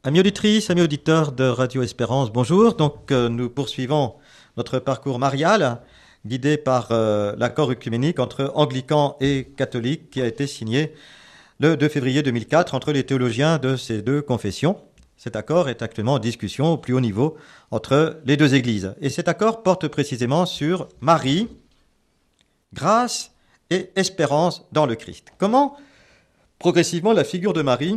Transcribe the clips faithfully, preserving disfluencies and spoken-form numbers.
Amis auditrices, amis auditeurs de Radio Espérance, bonjour. Donc, euh, nous poursuivons notre parcours marial, guidé par euh, l'accord œcuménique entre anglicans et catholiques qui a été signé le deux février deux mille quatre entre les théologiens de ces deux confessions. Cet accord est actuellement en discussion au plus haut niveau entre les deux églises. Et cet accord porte précisément sur Marie, grâce et espérance dans le Christ. Comment, progressivement, la figure de Marie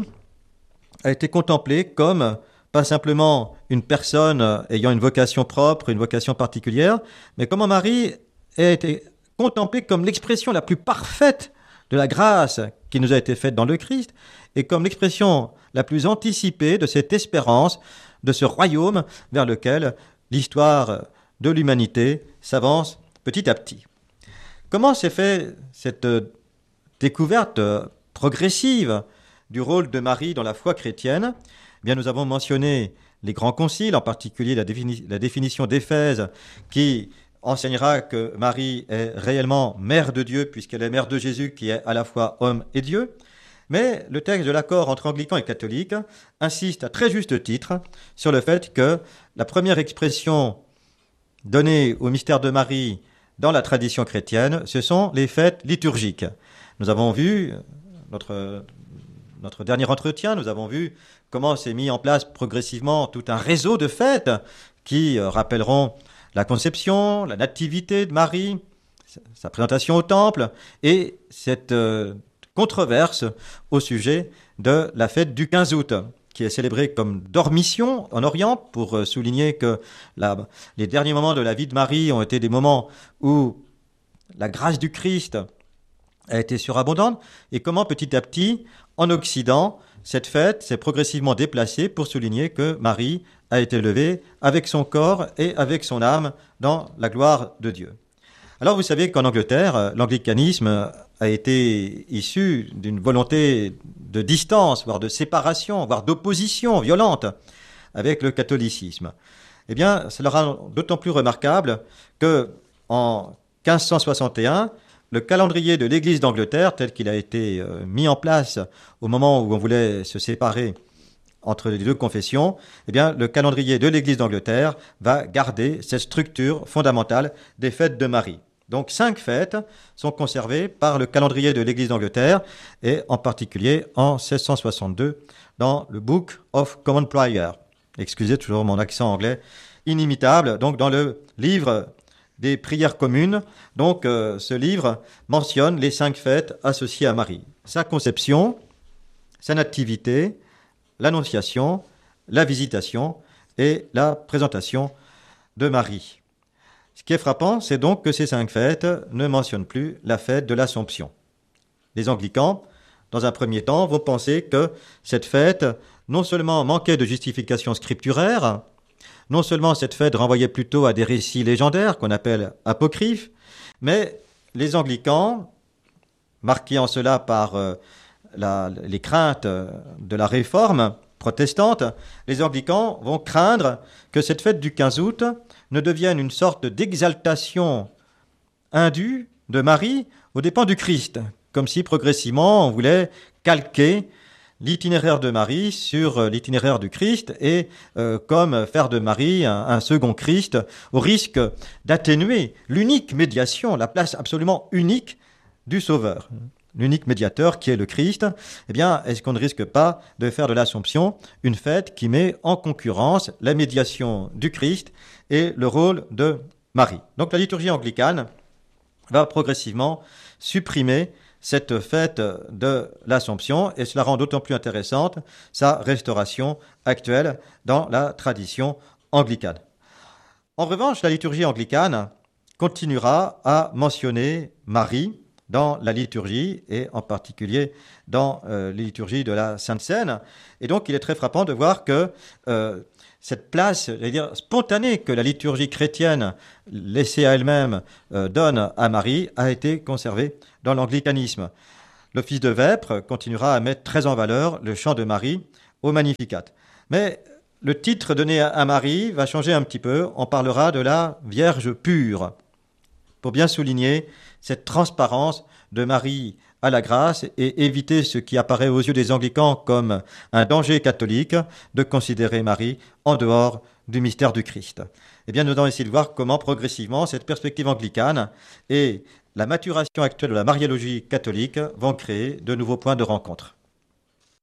a été contemplée comme pas simplement une personne ayant une vocation propre, une vocation particulière, mais comment Marie a été contemplée comme l'expression la plus parfaite de la grâce qui nous a été faite dans le Christ et comme l'expression la plus anticipée de cette espérance, de ce royaume vers lequel l'histoire de l'humanité s'avance petit à petit. Comment s'est fait cette découverte progressive du rôle de Marie dans la foi chrétienne? Eh bien, nous avons mentionné les grands conciles, en particulier la, défini- la définition d'Éphèse, qui enseignera que Marie est réellement mère de Dieu, puisqu'elle est mère de Jésus, qui est à la fois homme et Dieu. Mais le texte de l'accord entre anglicans et catholiques insiste à très juste titre sur le fait que la première expression donnée au mystère de Marie dans la tradition chrétienne, ce sont les fêtes liturgiques. Nous avons vu, notre, notre dernier entretien, nous avons vu comment s'est mis en place progressivement tout un réseau de fêtes qui euh, rappelleront la conception, la nativité de Marie, sa présentation au temple et cette euh, controverse au sujet de la fête du quinze août, qui est célébrée comme Dormition en Orient, pour euh, souligner que la, les derniers moments de la vie de Marie ont été des moments où la grâce du Christ a été surabondante, et comment petit à petit, en Occident, cette fête s'est progressivement déplacée pour souligner que Marie a été levée avec son corps et avec son âme dans la gloire de Dieu. Alors vous savez qu'en Angleterre, l'anglicanisme a été issu d'une volonté de distance, voire de séparation, voire d'opposition violente avec le catholicisme. Eh bien, cela rend d'autant plus remarquable qu'en quinze cent soixante et un, le calendrier de l'Église d'Angleterre, tel qu'il a été euh, mis en place au moment où on voulait se séparer entre les deux confessions, eh bien, le calendrier de l'Église d'Angleterre va garder cette structure fondamentale des fêtes de Marie. Donc, cinq fêtes sont conservées par le calendrier de l'Église d'Angleterre, et en particulier en seize cent soixante-deux, dans le Book of Common Prayer. Excusez toujours mon accent anglais inimitable. Donc, dans le livre des prières communes, donc euh, ce livre mentionne les cinq fêtes associées à Marie. Sa conception, sa nativité, l'annonciation, la visitation et la présentation de Marie. Ce qui est frappant, c'est donc que ces cinq fêtes ne mentionnent plus la fête de l'Assomption. Les anglicans, dans un premier temps, vont penser que cette fête non seulement manquait de justification scripturaire, non seulement cette fête renvoyait plutôt à des récits légendaires qu'on appelle apocryphes, mais les anglicans, marqués en cela par euh, la, les craintes de la réforme protestante, les anglicans vont craindre que cette fête du quinze août ne devienne une sorte d'exaltation indue de Marie aux dépens du Christ, comme si progressivement on voulait calquer l'itinéraire de Marie sur l'itinéraire du Christ et euh, comme faire de Marie un, un second Christ au risque d'atténuer l'unique médiation, la place absolument unique du Sauveur. L'unique médiateur qui est le Christ, eh bien, est-ce qu'on ne risque pas de faire de l'Assomption une fête qui met en concurrence la médiation du Christ et le rôle de Marie? Donc la liturgie anglicane va progressivement supprimer cette fête de l'Assomption, et cela rend d'autant plus intéressante sa restauration actuelle dans la tradition anglicane. En revanche, la liturgie anglicane continuera à mentionner Marie dans la liturgie, et en particulier dans euh, les liturgies de la Sainte Seine. Et donc, il est très frappant de voir que euh, cette place, j'allais dire, spontanée que la liturgie chrétienne, laissée à elle-même, euh, donne à Marie, a été conservée dans l'anglicanisme. L'office de Vêpres continuera à mettre très en valeur le chant de Marie au Magnificat. Mais le titre donné à Marie va changer un petit peu. On parlera de la Vierge pure, pour bien souligner cette transparence de Marie à la grâce et éviter ce qui apparaît aux yeux des anglicans comme un danger catholique de considérer Marie en dehors du mystère du Christ. Eh bien, nous allons essayer de voir comment progressivement cette perspective anglicane et la maturation actuelle de la mariologie catholique vont créer de nouveaux points de rencontre.